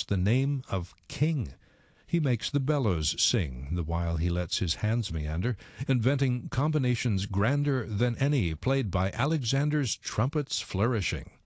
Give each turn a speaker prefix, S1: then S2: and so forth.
S1: invokes the name of King. He makes the bellows sing, the while he lets his hands meander, inventing combinations grander than any played by Alexander's trumpets flourishing.